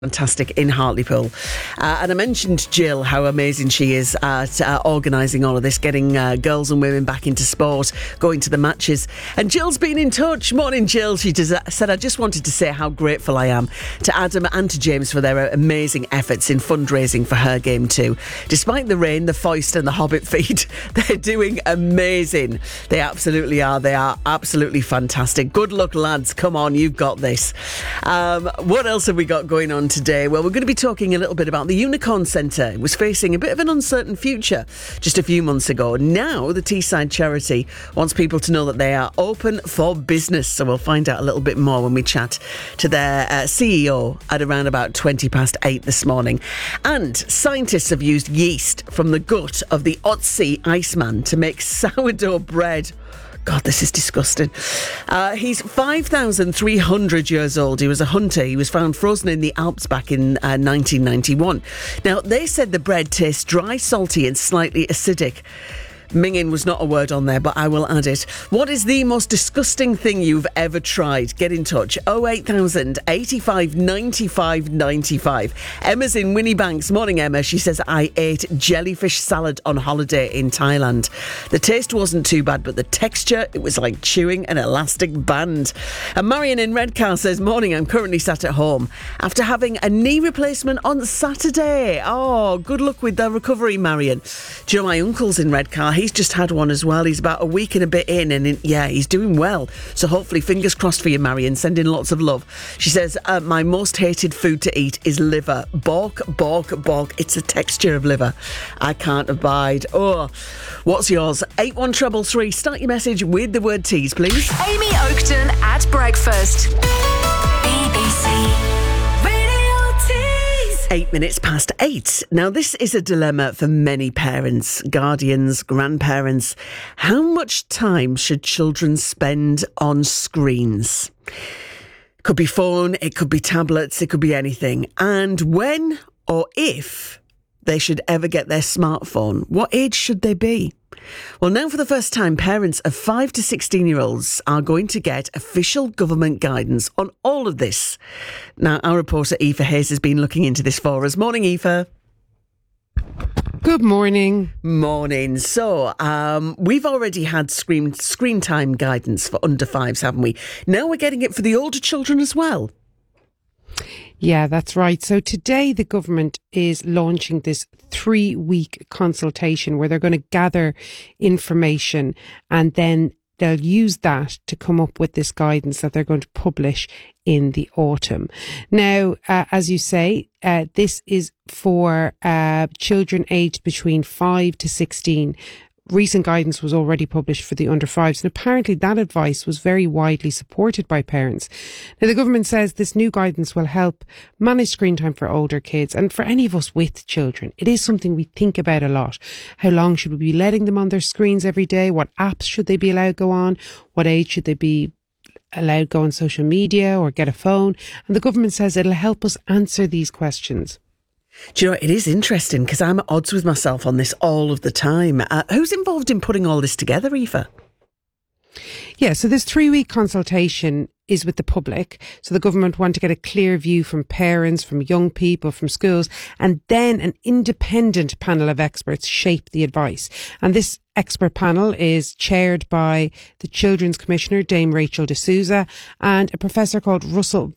Fantastic in Hartlepool. And I mentioned Jill, how amazing she is at organising all of this, getting girls and women back into sport, going to the matches. And Jill's been in touch. Morning, Jill. She said, I just wanted to say how grateful I am to Adam and to James for their amazing efforts in fundraising for her game too. Despite the rain, the foist and the hobbit feet, they're doing amazing. They absolutely are. They are absolutely fantastic. Good luck, lads. Come on, you've got this. What else have we got going on today? Well, we're going to be talking a little bit about the Unicorn Centre. It was facing a bit of an uncertain future just a few months ago. Now the Teesside charity wants people to know that they are open for business. So we'll find out a little bit more when we chat to their CEO at around about 8:20 this morning. And scientists have used yeast from the gut of the Otzi Iceman to make sourdough bread. God, this is disgusting. He's 5,300 years old. He was a hunter. He was found frozen in the Alps back in 1991. Now, they said the bread tastes dry, salty and slightly acidic. Minging was not a word on there, but I will add it. What is the most disgusting thing you've ever tried? Get in touch. 08000 85 95 95. Emma's in Winniebanks. Morning, Emma. She says, I ate jellyfish salad on holiday in Thailand. The taste wasn't too bad, but the texture, it was like chewing an elastic band. And Marion in Redcar says, morning, I'm currently sat at home after having a knee replacement on Saturday. Oh, good luck with the recovery, Marion. Do you know my uncle's in Redcar? He's just had one as well. He's about a week and a bit in, and he's doing well. So hopefully, fingers crossed for you, Marion. Sending lots of love. She says, my most hated food to eat is liver. Bork, bork, bork. It's the texture of liver. I can't abide. Oh, what's yours? 81333. Start your message with the word tease, please. Amy Oakton at breakfast. BBC. 8:08. Now, this is a dilemma for many parents, guardians, grandparents. How much time should children spend on screens? It could be phone, it could be tablets, it could be anything. And when or if they should ever get their smartphone, what age should they be? Well, now for the first time, parents of 5 to 16-year-olds are going to get official government guidance on all of this. Now, our reporter Aoife Hayes has been looking into this for us. Morning, Aoife. Good morning. Morning. So, we've already had screen time guidance for under fives, haven't we? Now we're getting it for the older children as well. Yeah, that's right. So today the government is launching this 3-week consultation where they're going to gather information and then they'll use that to come up with this guidance that they're going to publish in the autumn. Now, as you say, this is for children aged between 5 to 16. Recent guidance was already published for the under fives, and apparently that advice was very widely supported by parents. Now, the government says this new guidance will help manage screen time for older kids and for any of us with children. It is something we think about a lot. How long should we be letting them on their screens every day? What apps should they be allowed to go on? What age should they be allowed to go on social media or get a phone? And the government says it'll help us answer these questions. Do you know, it is interesting because I'm at odds with myself on this all of the time. Who's involved in putting all this together, Aoife? Yeah, so this 3-week consultation is with the public. So the government want to get a clear view from parents, from young people, from schools, and then an independent panel of experts shape the advice. And this expert panel is chaired by the Children's Commissioner, Dame Rachel D'Souza, and a professor called Russell